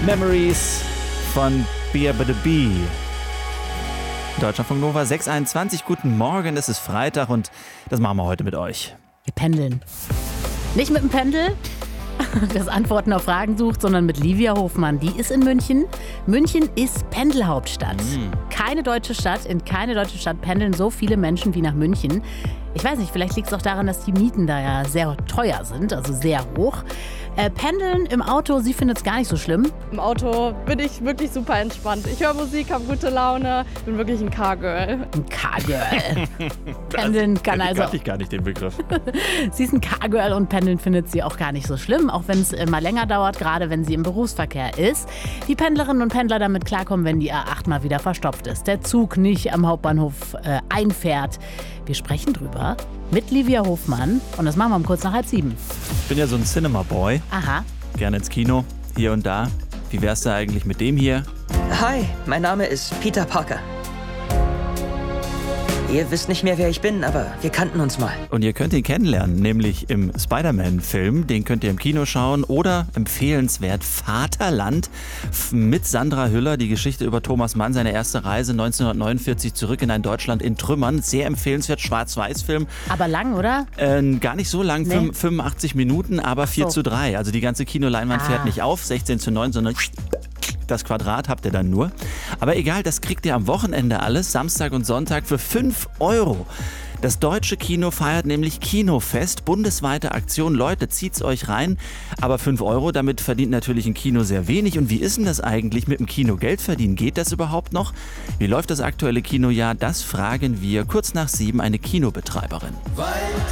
Memories von B.A.B.D.B. Deutschlandfunk Nova 621. Guten Morgen, es ist Freitag und das machen wir heute mit euch. Wir pendeln. Nicht mit dem Pendel, das Antworten auf Fragen sucht, sondern mit Livia Hofmann. Die ist in München. München ist Pendelhauptstadt. In keine deutsche Stadt pendeln so viele Menschen wie nach München. Ich weiß nicht, vielleicht liegt es auch daran, dass die Mieten da ja sehr teuer sind, also sehr hoch. Pendeln im Auto, sie findet es gar nicht so schlimm. Im Auto bin ich wirklich super entspannt. Ich höre Musik, habe gute Laune, bin wirklich ein Car-Girl. Ein Car-Girl. Pendeln kann also... kannte ich gar nicht den Begriff. Sie ist ein Car-Girl und pendeln findet sie auch gar nicht so schlimm, auch wenn es mal länger dauert, gerade wenn sie im Berufsverkehr ist. Die Pendlerinnen und Pendler damit klarkommen, wenn die A8 mal wieder verstopft ist, der Zug nicht am Hauptbahnhof einfährt. Wir sprechen drüber mit Livia Hofmann und das machen wir um kurz nach 6:30. Ich bin ja so ein Cinema-Boy. Aha. Gerne ins Kino, hier und da. Wie wär's da eigentlich mit dem hier? Hi, mein Name ist Peter Parker. Ihr wisst nicht mehr, wer ich bin, aber wir kannten uns mal. Und ihr könnt ihn kennenlernen, nämlich im Spider-Man-Film. Den könnt ihr im Kino schauen oder empfehlenswert Vaterland mit Sandra Hüller. Die Geschichte über Thomas Mann, seine erste Reise 1949 zurück in ein Deutschland in Trümmern. Sehr empfehlenswert, Schwarz-Weiß-Film. Aber lang, oder? Gar nicht so lang, 85 Minuten, aber 4:3. Also die ganze Kinoleinwand fährt nicht auf, 16:9, sondern... Das Quadrat habt ihr dann nur. Aber egal, das kriegt ihr am Wochenende alles, Samstag und Sonntag für 5 €. Das deutsche Kino feiert nämlich Kinofest, bundesweite Aktion. Leute, zieht's euch rein. Aber 5 €, damit verdient natürlich ein Kino sehr wenig. Und wie ist denn das eigentlich mit dem Kino Geld verdienen? Geht das überhaupt noch? Wie läuft das aktuelle Kinojahr? Das fragen wir kurz nach 7 eine Kinobetreiberin.